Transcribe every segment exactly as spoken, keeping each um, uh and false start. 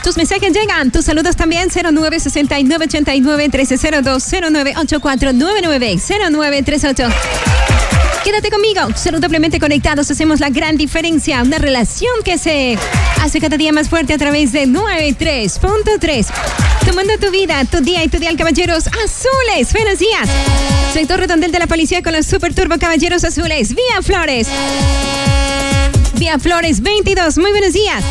Tus mensajes llegan, tus saludos también. Cero nueve seis nueve ocho nueve uno tres cero dos, cero nueve ocho cuatro nueve nueve cero nueve tres ocho. Quédate conmigo, saludablemente conectados, hacemos la gran diferencia. Una relación que se hace cada día más fuerte a través de noventa y tres punto tres. Tomando tu vida, tu día y tu día, caballeros azules. Buenos días. Sector redondel de la policía con los Super Turbo Caballeros Azules. Vía Flores. Vía Flores veintidós, muy buenos días.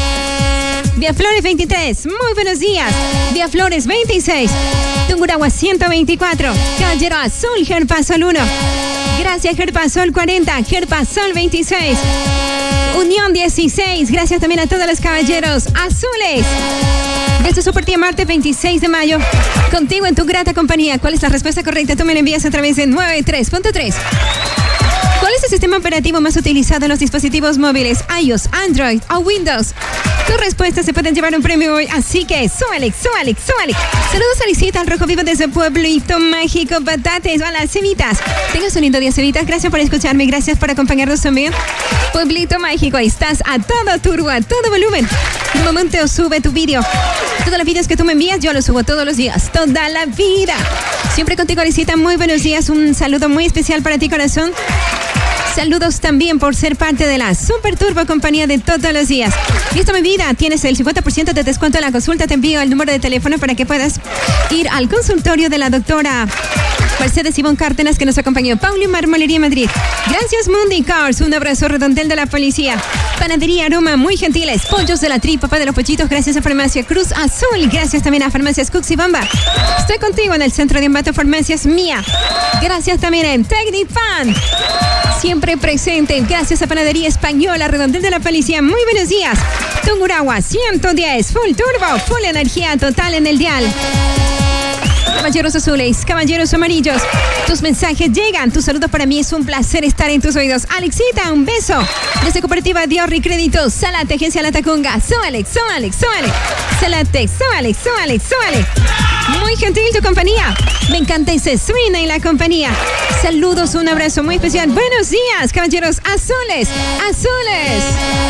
Vía Flores veintitrés, muy buenos días. Vía Flores veintiséis. Tungurahua ciento veinticuatro. Caballero Azul, Gerpasol uno. Gracias, Gerpasol cuarenta. Gerpasol veintiséis. Unión dieciséis. Gracias también a todos los caballeros azules. Este Super Día martes veintiséis de mayo. Contigo en tu grata compañía. ¿Cuál es la respuesta correcta? Tú me la envías a través de noventa y tres punto tres. ¿Cuál es el sistema operativo más utilizado en los dispositivos móviles? iOS, Android o Windows. Tus respuestas se pueden llevar un premio hoy, así que súbale, súbale, súbale. Saludos a Licita, al Rojo Vivo desde Pueblito Mágico, Patates. Hola, Cevitas. Tengas un lindo día, Cevitas. Gracias por escucharme, gracias por acompañarnos también. Pueblito Mágico, estás a todo turbo, a todo volumen. Un momento sube tu vídeo. Todos los vídeos que tú me envías, yo los subo todos los días, toda la vida. Siempre contigo, Licita. Muy buenos días. Un saludo muy especial para ti, corazón. Saludos también por ser parte de la Super Turbo compañía de todos los días. Listo, mi vida, tienes el cincuenta por ciento de descuento en la consulta. Te envío el número de teléfono para que puedas ir al consultorio de la doctora Mercedes Ivonne Cárdenas, que nos acompañó. Pauli Marmolería Madrid. Gracias, Mundi Cars. Un abrazo redondel de la policía. Panadería Aroma, muy gentiles. Pollos de la Tri, papá de los pollitos. Gracias a Farmacia Cruz Azul. Gracias también a Farmacias Cux y Bamba. Estoy contigo en el centro de embate Farmacias Mía. Gracias también en Tecnipan. Siempre presente. Gracias a Panadería Española, redondel de la policía. Muy buenos días. Tungurahua ciento diez. Full turbo. Full energía total en el dial. Caballeros azules, caballeros amarillos, tus mensajes llegan. Tu saludo para mí es un placer estar en tus oídos. Alexita, un beso. Desde Cooperativa Diorri Créditos, Salate, Agencia La Tacunga. Súbale, súbale, súbale. Salate, súbale, súbale, súbale. Muy gentil tu compañía. Me encanta ese swing en la compañía. Saludos, un abrazo muy especial. Buenos días, caballeros azules, azules.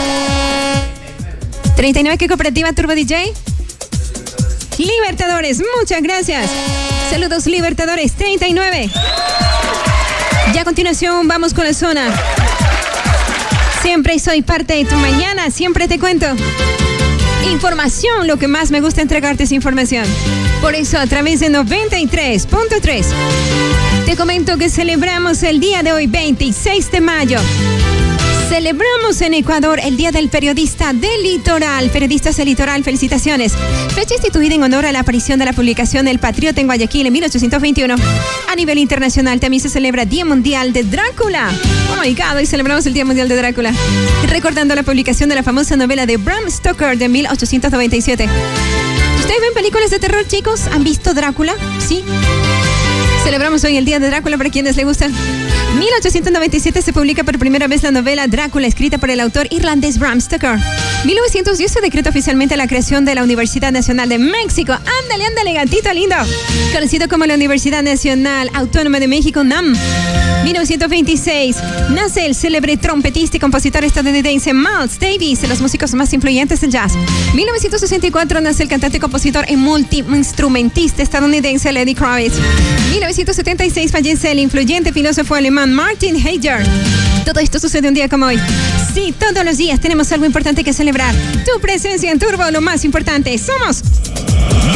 treinta y nueve, ¿qué cooperativa Turbo D J? Libertadores, muchas gracias. Saludos, Libertadores, treinta y nueve. Ya a continuación vamos con la zona. Siempre soy parte de tu mañana, siempre te cuento información. Lo que más me gusta entregarte es información. Por eso a través de noventa y tres punto tres te comento que celebramos el día de hoy, veintiséis de mayo. Celebramos en Ecuador el Día del Periodista del Litoral. Periodistas del Litoral, felicitaciones. Fecha instituida en honor a la aparición de la publicación El Patriota en Guayaquil en mil ochocientos veintiuno. A nivel internacional también se celebra Día Mundial de Drácula. Oh my God, hoy celebramos el Día Mundial de Drácula. Recordando la publicación de la famosa novela de Bram Stoker de mil ochocientos noventa y siete. ¿Ustedes ven películas de terror, chicos? ¿Han visto Drácula? Sí. Celebramos hoy el Día de Drácula para quienes le gustan. mil ochocientos noventa y siete se publica por primera vez la novela Drácula, escrita por el autor irlandés Bram Stoker. mil novecientos diez se decreta oficialmente la creación de la Universidad Nacional de México. Ándale, ándale, gatito lindo. Conocido como la Universidad Nacional Autónoma de México, UNAM. mil novecientos veintiséis nace el célebre trompetista y compositor estadounidense Miles Davis, de los músicos más influyentes del jazz. mil novecientos sesenta y cuatro nace el cantante, compositor y multiinstrumentista estadounidense Lenny Kravitz. mil novecientos setenta y seis fallece el influyente filósofo alemán Martin Heidegger. Todo esto sucede un día como hoy. Sí, todos los días tenemos algo importante que celebrar. Tu presencia en Turbo, lo más importante. Somos